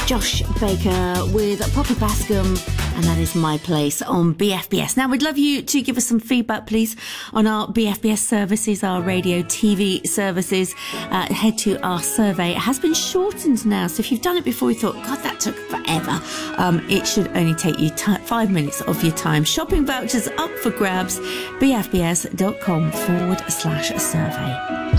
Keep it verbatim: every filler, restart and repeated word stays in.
Josh Baker with Poppy Bascom, and that is My Place on B F B S. Now, we'd love you to give us some feedback, please, on our B F B S services, our radio, T V services. Uh, head to our survey. It has been shortened now, so if you've done it before, you thought, God, that took forever, um, it should only take you t- five minutes of your time. Shopping vouchers up for grabs, bfbs.com forward slash survey.